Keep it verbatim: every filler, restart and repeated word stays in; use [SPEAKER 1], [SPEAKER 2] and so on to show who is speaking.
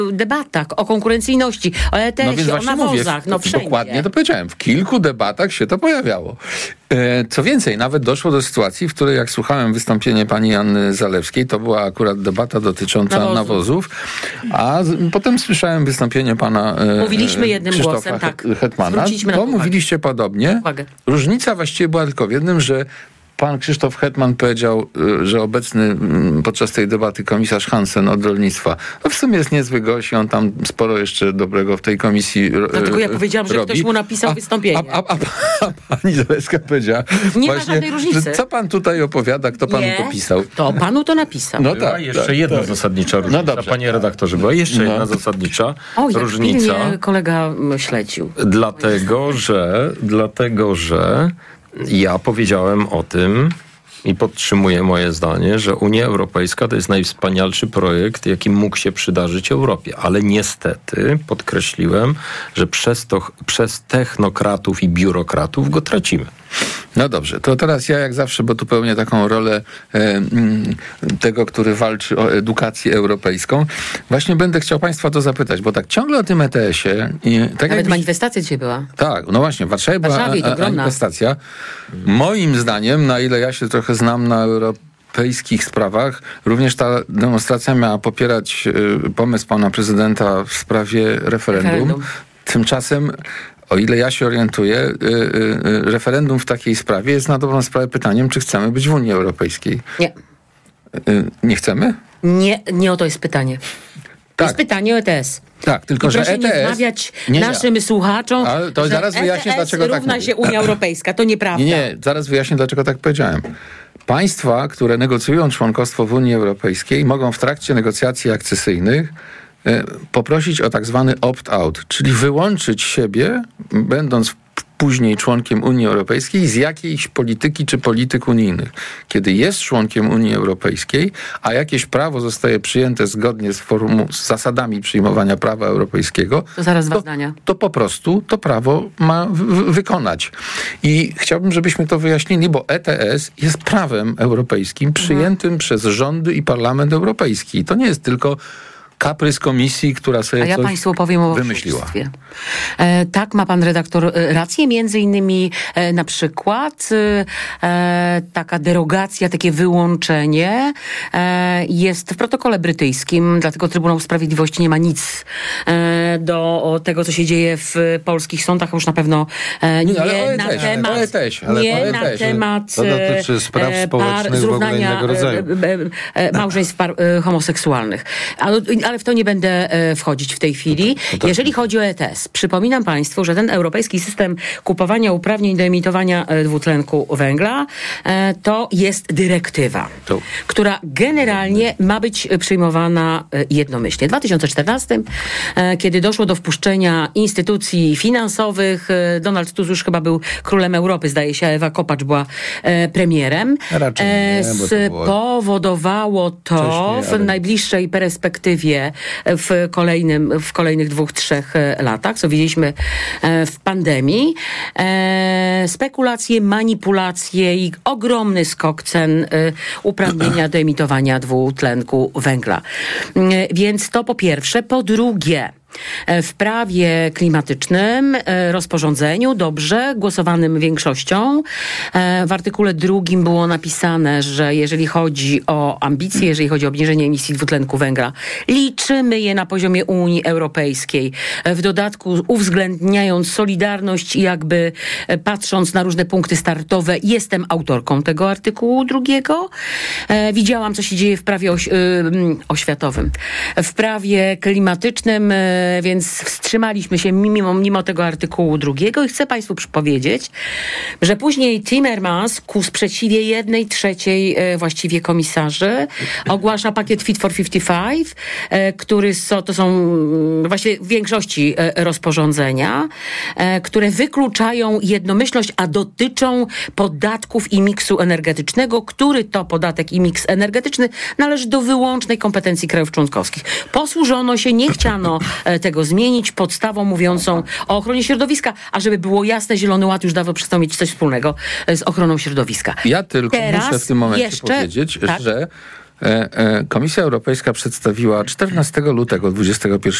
[SPEAKER 1] debatach o konkurencyjności, o E T S-ie,
[SPEAKER 2] no więc
[SPEAKER 1] o
[SPEAKER 2] właśnie
[SPEAKER 1] nawozach,
[SPEAKER 2] mówię,
[SPEAKER 1] no wszędzie.
[SPEAKER 2] Dokładnie to powiedziałem. W kilku debatach się to pojawiało. E, co więcej, nawet doszło do sytuacji, w której jak słuchałem wystąpienie pani Anny Zalewskiej, to była akurat debata dotycząca
[SPEAKER 1] nawozów,
[SPEAKER 2] nawozów a z, potem słyszałem wystąpienie pana e,
[SPEAKER 1] Mówiliśmy jednym
[SPEAKER 2] Krzysztofa
[SPEAKER 1] głosem, tak.
[SPEAKER 2] Hetmana. To mówiliście podobnie.
[SPEAKER 1] Uwagę.
[SPEAKER 2] Różnica właściwie była tylko w jednym, że pan Krzysztof Hetman powiedział, że obecny podczas tej debaty komisarz Hansen od rolnictwa, no w sumie jest niezły gość i on tam sporo jeszcze dobrego w tej komisji robi.
[SPEAKER 1] Dlatego ja powiedziałam, że
[SPEAKER 2] robi.
[SPEAKER 1] ktoś mu napisał
[SPEAKER 2] a,
[SPEAKER 1] wystąpienie.
[SPEAKER 2] A, a, a, a pani Zalewska powiedziała,
[SPEAKER 1] nie
[SPEAKER 2] właśnie,
[SPEAKER 1] ma żadnej różnicy.
[SPEAKER 2] Że co pan tutaj opowiada, kto panu
[SPEAKER 1] nie,
[SPEAKER 2] to pisał?
[SPEAKER 1] To panu to napisał.
[SPEAKER 3] No była tak, jeszcze tak, jedna tak. zasadnicza różnica, no panie redaktorze, była jeszcze no. jedna zasadnicza
[SPEAKER 1] o, jak
[SPEAKER 3] różnica.
[SPEAKER 1] Kolega śledził.
[SPEAKER 3] Dlatego, że dlatego, że ja powiedziałem o tym, i podtrzymuję moje zdanie, że Unia Europejska to jest najwspanialszy projekt, jaki mógł się przydarzyć Europie. Ale niestety, podkreśliłem, że przez, to, przez technokratów i biurokratów go tracimy.
[SPEAKER 2] No dobrze, to teraz ja jak zawsze, bo tu pełnię taką rolę e, tego, który walczy o edukację europejską. Właśnie będę chciał państwa to zapytać, bo tak ciągle o tym E T S-ie. I tak
[SPEAKER 1] Nawet
[SPEAKER 2] jakbyś...
[SPEAKER 1] manifestacja dzisiaj była.
[SPEAKER 2] Tak, no właśnie, w Warszawie, w Warszawie była a, a, manifestacja. Moim zdaniem, na ile ja się trochę znam na europejskich sprawach, również ta demonstracja miała popierać y, pomysł pana prezydenta w sprawie referendum. referendum. Tymczasem o ile ja się orientuję, y, y, referendum w takiej sprawie jest na dobrą sprawę pytaniem, czy chcemy być w Unii Europejskiej.
[SPEAKER 1] Nie.
[SPEAKER 2] Y, nie chcemy?
[SPEAKER 1] Nie, nie o to jest pytanie. To
[SPEAKER 2] tak.
[SPEAKER 1] jest pytanie o E T S.
[SPEAKER 2] Tak, tylko
[SPEAKER 1] I
[SPEAKER 2] że
[SPEAKER 1] proszę
[SPEAKER 2] E T S...
[SPEAKER 1] nie wmawiać
[SPEAKER 2] nie,
[SPEAKER 1] naszym
[SPEAKER 2] nie.
[SPEAKER 1] słuchaczom,
[SPEAKER 2] ale to
[SPEAKER 1] że
[SPEAKER 2] zaraz wyjaśnię,
[SPEAKER 1] E T S
[SPEAKER 2] dlaczego tak
[SPEAKER 1] równa
[SPEAKER 2] mówię.
[SPEAKER 1] się Unia Europejska. To nieprawda.
[SPEAKER 2] Nie, nie, zaraz wyjaśnię, dlaczego tak powiedziałem. Państwa, które negocjują członkostwo w Unii Europejskiej, mogą w trakcie negocjacji akcesyjnych poprosić o tak zwany opt-out, czyli wyłączyć siebie, będąc później członkiem Unii Europejskiej, z jakiejś polityki czy polityk unijnych. Kiedy jest członkiem Unii Europejskiej, a jakieś prawo zostaje przyjęte zgodnie z, formu, z zasadami przyjmowania prawa europejskiego,
[SPEAKER 1] to zaraz dwa
[SPEAKER 2] to,
[SPEAKER 1] zdania. To
[SPEAKER 2] po prostu to prawo ma w- wykonać. I chciałbym, żebyśmy to wyjaśnili, bo E T S jest prawem europejskim przyjętym mhm. przez rządy i Parlament Europejski. I to nie jest tylko kaprys komisji, która sobie
[SPEAKER 1] A ja
[SPEAKER 2] coś
[SPEAKER 1] państwu powiem o
[SPEAKER 2] wymyśliła.
[SPEAKER 1] E, tak, ma pan redaktor rację. Między innymi e, na przykład e, taka derogacja, takie wyłączenie e, jest w protokole brytyjskim, dlatego Trybunał Sprawiedliwości nie ma nic e, do tego, co się dzieje w polskich sądach, a już na pewno e, nie, nie na temat, nie na temat
[SPEAKER 4] to dotyczy spraw społecznych
[SPEAKER 1] zrównania
[SPEAKER 4] w ogóle innego rodzaju.
[SPEAKER 1] E, e, małżeństw par, e, homoseksualnych. Ale, ale w to nie będę e, wchodzić w tej chwili. Jeżeli chodzi o E T S, przypominam państwu, że ten europejski system kupowania uprawnień do emitowania e, dwutlenku węgla e, to jest dyrektywa, to. która generalnie ma być przyjmowana e, jednomyślnie. W dwa tysiące czternastym, e, kiedy doszło do wpuszczenia instytucji finansowych, e, Donald Tusk już chyba był królem Europy, zdaje się, Ewa Kopacz była e, premierem.
[SPEAKER 4] Raczej nie, bo to było
[SPEAKER 1] spowodowało to w ale... najbliższej perspektywie w kolejnym, w kolejnych dwóch, trzech latach, co widzieliśmy w pandemii. Spekulacje, manipulacje i ogromny skok cen uprawnienia do emitowania dwutlenku węgla. Więc to po pierwsze. Po drugie, w prawie klimatycznym, rozporządzeniu, dobrze, głosowanym większością. W artykule drugim było napisane, że jeżeli chodzi o ambicje, jeżeli chodzi o obniżenie emisji dwutlenku węgla, liczymy je na poziomie Unii Europejskiej. W dodatku uwzględniając solidarność i jakby patrząc na różne punkty startowe, jestem autorką tego artykułu drugiego. Widziałam, co się dzieje w prawie oś- oświatowym. W prawie klimatycznym, więc wstrzymaliśmy się mimo, mimo tego artykułu drugiego i chcę państwu przypowiedzieć, że później Timmermans ku sprzeciwie jednej trzeciej e, właściwie komisarzy ogłasza pakiet Fit for pięćdziesiąt pięć, e, który so, to są e, właściwie w większości e, rozporządzenia, e, które wykluczają jednomyślność, a dotyczą podatków i miksu energetycznego, który to podatek i miks energetyczny należy do wyłącznej kompetencji krajów członkowskich. Posłużono się, nie chciano e, tego zmienić podstawą mówiącą o ochronie środowiska, a żeby było jasne, Zielony Ład już dawno przestał mieć coś wspólnego z ochroną środowiska.
[SPEAKER 2] Ja tylko
[SPEAKER 1] Teraz
[SPEAKER 2] muszę w tym momencie
[SPEAKER 1] jeszcze,
[SPEAKER 2] powiedzieć,
[SPEAKER 1] tak?
[SPEAKER 2] że Komisja Europejska przedstawiła czternastego lutego dwudziestego pierwszego